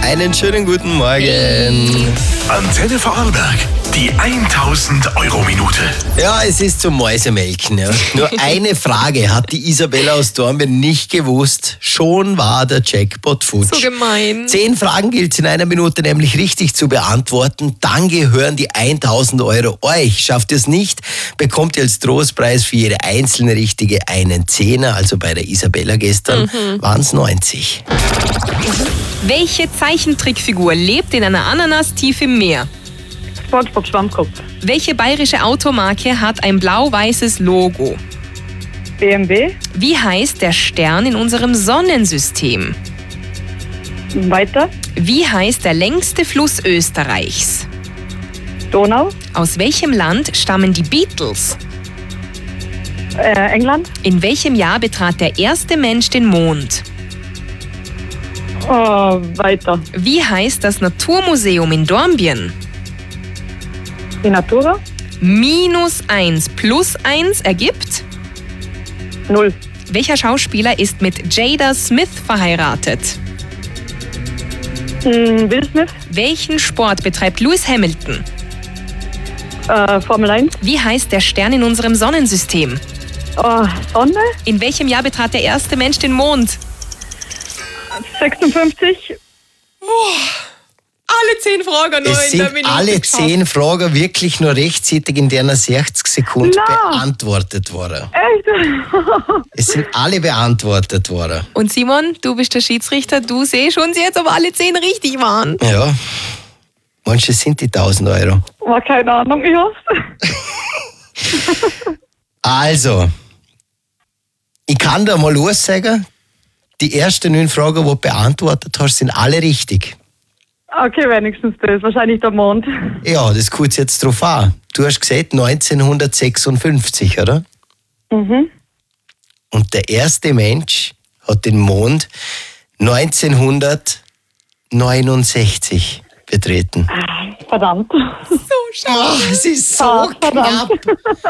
Einen schönen guten Morgen. Antenne Vorarlberg, die 1000-Euro-Minute. Ja, es ist zum Mäusemelken. Ja. Nur eine Frage hat die Isabella aus Dornbirn nicht gewusst. Schon war der Jackpot futsch. So gemein. 10 Fragen gilt es in einer Minute nämlich richtig zu beantworten. Dann gehören die 1000 Euro euch. Schafft ihr es nicht, bekommt ihr als Trostpreis für jede einzelne richtige einen Zehner. Also bei der Isabella gestern waren es 90. Welche Zeichentrickfigur lebt in einer Ananas tief im Meer? SpongeBob Schwammkopf. Welche bayerische Automarke hat ein blau-weißes Logo? BMW. Wie heißt der Stern in unserem Sonnensystem? Weiter. Wie heißt der längste Fluss Österreichs? Donau. Aus welchem Land stammen die Beatles? England. In welchem Jahr betrat der erste Mensch den Mond? Weiter. Wie heißt das Naturmuseum in Dornbirn? Die Natura. -1 plus 1 ergibt? 0. Welcher Schauspieler ist mit Jada Smith verheiratet? Will Smith. Welchen Sport betreibt Lewis Hamilton? Formel 1. Wie heißt der Stern in unserem Sonnensystem? Sonne. In welchem Jahr betrat der erste Mensch den Mond? 56. Alle 10 Fragen noch Es sind alle 10 Fragen wirklich nur rechtzeitig in der 60 Sekunden beantwortet worden. Echt? Es sind alle beantwortet worden. Und Simon, du bist der Schiedsrichter, du siehst uns jetzt, ob alle 10 richtig waren. Ja, manche sind die 1000 Euro. War keine Ahnung, ich hab's. Also, ich kann dir mal sagen, die ersten 9 Fragen, die du beantwortet hast, sind alle richtig. Okay, wenigstens das. Wahrscheinlich der Mond. Ja, das kommt jetzt drauf an. Du hast gesagt 1956, oder? Mhm. Und der erste Mensch hat den Mond 1969 betreten. Verdammt. So schade. Es ist so Verdammt. knapp.